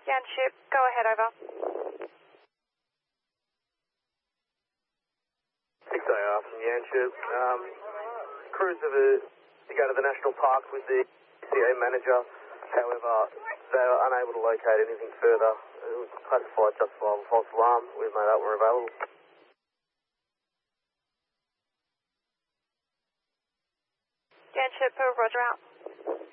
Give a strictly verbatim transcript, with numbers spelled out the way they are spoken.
Yanship, go ahead, over. six A R from Yanship. Um, crews are to, to go to the National Park with the C A manager. However, they were unable to locate anything further. It was classified justifiable false alarm. We've made up, we're available. Yanship, roger out.